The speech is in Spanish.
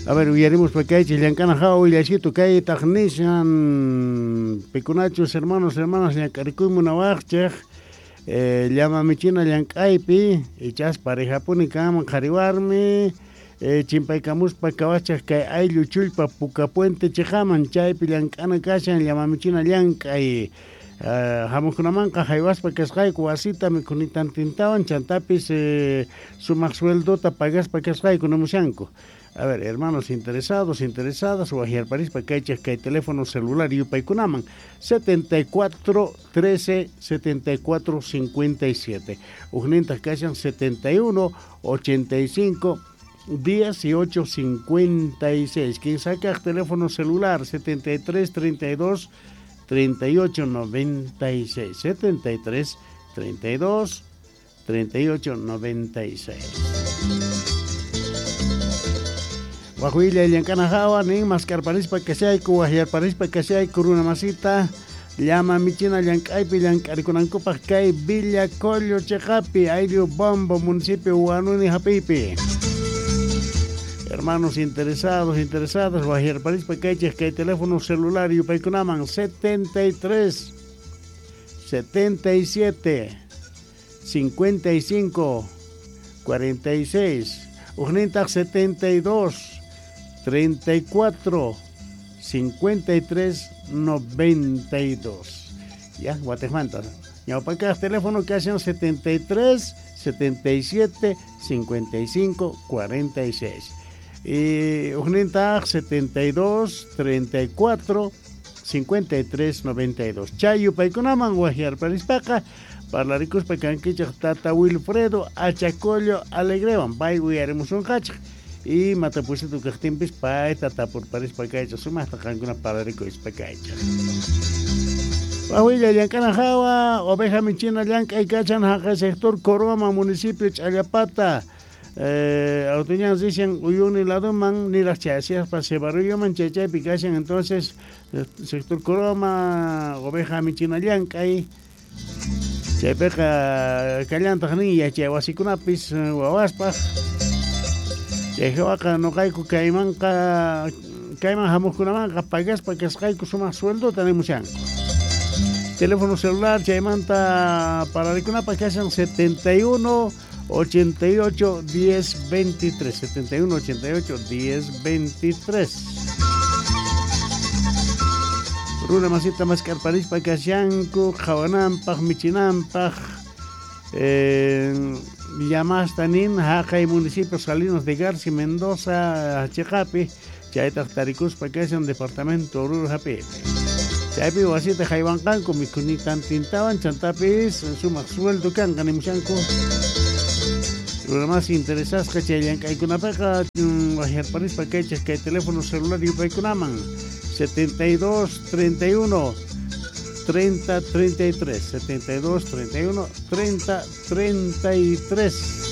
A ver, uyaremos para que llancana jawa willachito kay taqnishan pikunachos hermanos hermanas llank'arikuymun nawaqchej llama michina llank'aypi ichas parejapuni kaman qhariwarmi chimpaykamuspa kawachaj kay ayllu chullpa puka puente chiqaman chaypi llank'ana kashan llama michina llank'ay hamukunamanqa haywaspa kasqayku wasita mikhunitantintawan chantapis sumaq sueldota pagaspa kasqayku namushanku. A ver, hermanos interesadas, Guajiarparispa kaychaj kay teléfono celular yupaykunaman 74 13 74 57. Ujnintaj kashan 71 85 18 56. Quien saca teléfono celular 73 32 38 96. 73 32 38 96. Guajuilla llankana jawa nin mascarparispa kasayku Guajiarparispa kasayku runa masita llama michina llank'aypi llank'arikunankupaq kay Villa Collo Cheqapi ayllu Bombo municipio Huanuni Japipi. Hermanos interesadas Guajiarparispa kaychaj kay teléfono celular yupaykunaman 73 77 55 46 ujnintaj 72 34 53 92. Ya, Guatemala. Ya, para acá, teléfono que hacen 73 77 55 46. Y Ujnintaj 72 34 53 92. Chayu Paikunaman, Guajiarparispaca, Parlaricus Pacanquicha, Tata Wilfredo, Achacollo, Alegrevan, Baigu y Aremuson Hacha. Y Matapuesito Cajtimpis, Pai, Tata por Paris Pacacha, Suma, Tajanguna Pararico y Pacacha. Pahuilla, Llancana Jawa, Oveja Michina, Llanca y Cachan, Jaja, sector Coroma, municipio Chayapata. Autoñas dicen Uyuni Ladoman, ni las chasias para Sebarrillo, Manchecha y Picachan, entonces, sector Coroma, Oveja Michina, Llanca y Chepeca, Callantajnilla, Chiahuasicunapis, Guavaspa. Jehová no caigo caiman hamukunamanqa pagaspa kasqayku sumaq sueldo tenemos ya. Teléfono celular chaymanta para rikunapa kashan 71 88 10 23 71 88 10 23. Runa masita mascarparispa kashanku qhawanampaq michinanpaq Llamastanin, Jacay, municipio Salinos de García, Mendoza, Checapi, Chayta Taricus, Pacasan, departamento Oruro Japi. Chaypi, Wasita, Jaibancan, con mi cunitan tintaban, Chantapis, en su sueldo can, Ganimushanco. Lo más interesadas, Cachayanca, y Cunapeca, Guajiarparis, Paquechas, que hay teléfono celular y Paicunaman, 72 31 30 33 72 31 30 33.